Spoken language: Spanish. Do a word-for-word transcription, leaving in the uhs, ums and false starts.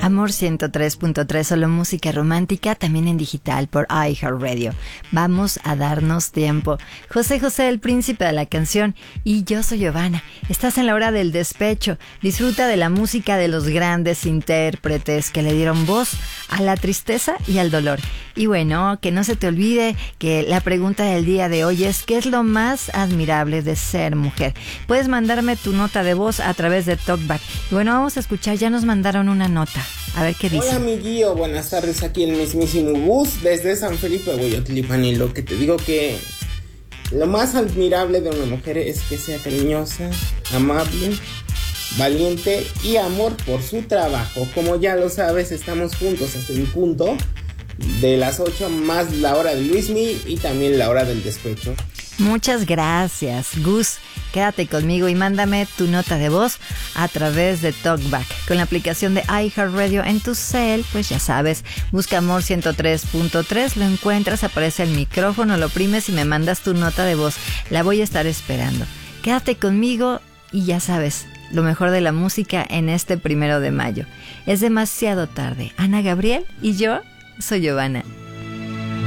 Amor ciento tres punto tres, solo música romántica, también en digital por iHeartRadio. Vamos a darnos tiempo. José José, el príncipe de la canción, y yo soy Giovanna. Estás en la hora del despecho. Disfruta de la música de los grandes intérpretes que le dieron voz a la tristeza y al dolor. Y bueno, que no se te olvide que la pregunta del día de hoy es: ¿qué es lo más admirable de ser mujer? Puedes mandarme tu nota de voz a través de TalkBack. Y bueno, vamos a escuchar, ya nos mandaron una nota. A ver qué dice. Hola, amiguillo, buenas tardes, aquí el mismísimo Gus desde San Felipe, Hueyotlipan. Y lo que te digo que lo más admirable de una mujer es que sea cariñosa, amable, valiente y amor por su trabajo. Como ya lo sabes, estamos juntos hasta el punto de las ocho, más la hora de Luismi y también la hora del despecho. Muchas gracias, Gus. Quédate conmigo y mándame tu nota de voz a través de TalkBack. Con la aplicación de iHeartRadio en tu cel, pues ya sabes, busca Amor ciento tres punto tres, lo encuentras, aparece el micrófono, lo oprimes y me mandas tu nota de voz. La voy a estar esperando. Quédate conmigo y ya sabes, lo mejor de la música en este primero de mayo. Es demasiado tarde. Ana Gabriel y yo soy Giovanna.